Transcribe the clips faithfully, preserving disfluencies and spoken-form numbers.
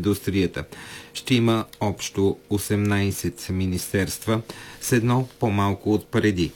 индустрията. Ще има общо осемнайсет министерства, с едно по-малко от преди.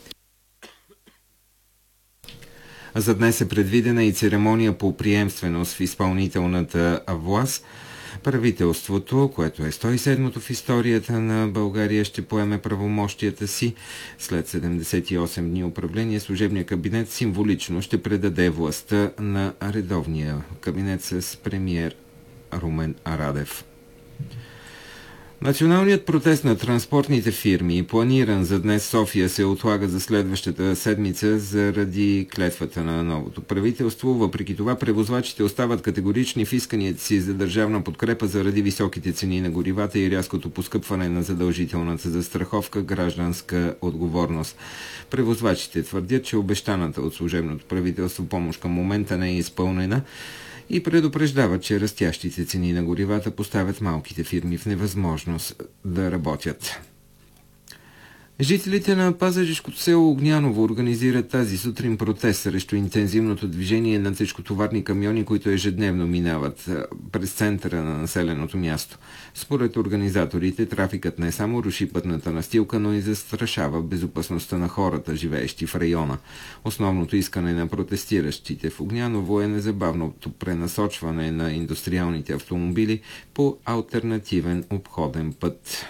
За днес е предвидена и церемония по приемственост в изпълнителната власт. Правителството, което е сто и седмото в историята на България, ще поеме правомощията си. След седемдесет и осем дни управление, служебният кабинет символично ще предаде властта на редовния кабинет с премиер Румен Радев. Националният протест на транспортните фирми, планиран за днес в София, се отлага за следващата седмица заради клетвата на новото правителство. Въпреки това, превозвачите остават категорични в исканията си за държавна подкрепа заради високите цени на горивата и рязкото поскъпване на задължителната застраховка гражданска отговорност. Превозвачите твърдят, че обещаната от служебното правителство помощ към момента не е изпълнена и предупреждават, че растящите цени на горивата поставят малките фирми в невъзможност да работят. Жителите на пазарджишкото село Огняново организират тази сутрин протест срещу интензивното движение на тежкотоварни камиони, които ежедневно минават през центъра на населеното място. Според организаторите, трафикът не само руши пътната настилка, но и застрашава безопасността на хората, живеещи в района. Основното искане на протестиращите в Огняново е незабавното пренасочване на индустриалните автомобили по алтернативен обходен път.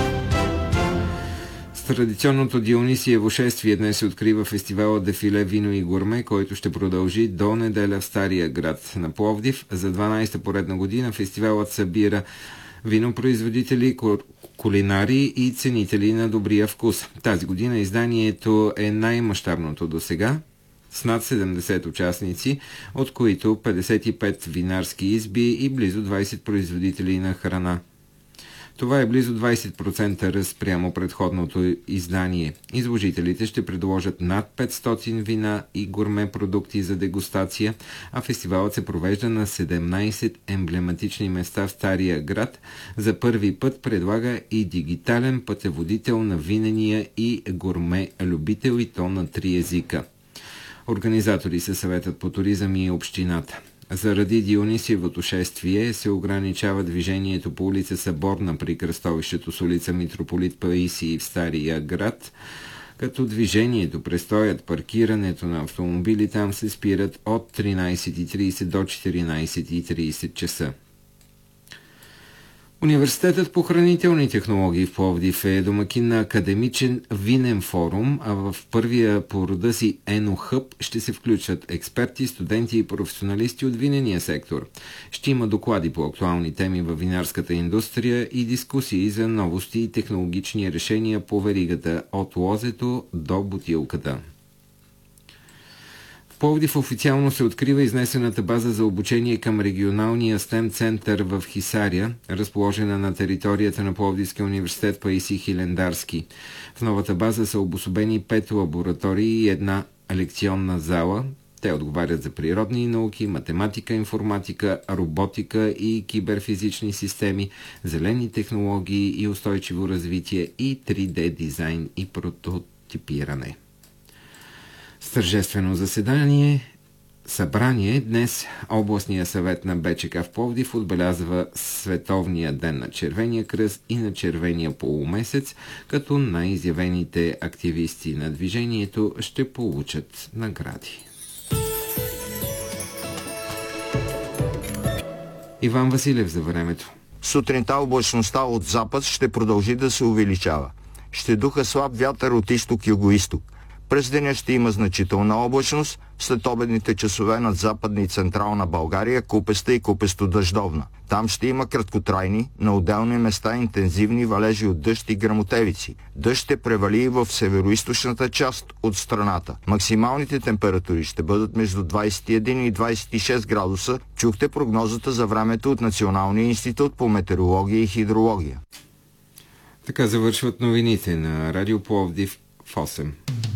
Традиционното Дионисиево шествие днес се открива фестивала Дефиле вино и гурме, който ще продължи до неделя в Стария град на Пловдив. За дванайсета поредна година фестивалът събира винопроизводители, кулинари и ценители на добрия вкус. Тази година изданието е най-мащабното досега, с над седемдесет участници, от които петдесет и пет винарски изби и близо двайсет производители на храна. Това е близо двайсет процента ръст прямо предходното издание. Изложителите ще предложат над петстотин вина и гурме продукти за дегустация, а фестивалът се провежда на седемнайсет емблематични места в Стария град. За първи път предлага и дигитален пътеводител на винения и гурме любител, и то на три езика. Организатори са Съветът по туризъм и общината. Заради Дионисиевото шествие се ограничава движението по улица Съборна при кръстовището с улица Митрополит Паисий в Стария град, като движението, престоят, паркирането на автомобили там се спират от тринайсет и трийсет до четиринайсет и трийсет часа. Университетът по хранителни технологии в Пловдив е домакин на академичен винен форум, а в първия по рода си ЕНО-хъб ще се включат експерти, студенти и професионалисти от винения сектор. Ще има доклади по актуални теми във винарската индустрия и дискусии за новости и технологични решения по веригата от лозето до бутилката. В Пловдив официално се открива изнесената база за обучение към регионалния стем център в Хисаря, разположена на територията на Пловдивския университет Паисий Хилендарски. В новата база са обособени пет лаборатории и една лекционна зала. Те отговарят за природни науки, математика, информатика, роботика и киберфизични системи, зелени технологии и устойчиво развитие и три Д дизайн и прототипиране. С тържествено заседание, събрание, днес областния съвет на БЧК в Пловдив отбелязва Световния ден на Червения кръст и на Червения полумесец, като най-изявените активисти на движението ще получат награди. Иван Василев за времето. Сутринта облачността от запад ще продължи да се увеличава. Ще духа слаб вятър от изток-югоизток. През деня ще има значителна облачност, след обедните часове над Западна и Централна България купеста и купесто-дъждовна. Там ще има краткотрайни, на отделни места интензивни валежи от дъжд и гръмотевици. Дъжд ще превали и в североизточната част от страната. Максималните температури ще бъдат между двайсет и един и двайсет и шест градуса. Чухте прогнозата за времето от Националния институт по метеорология и хидрология. Така завършват новините на Радио Пловдив в осем.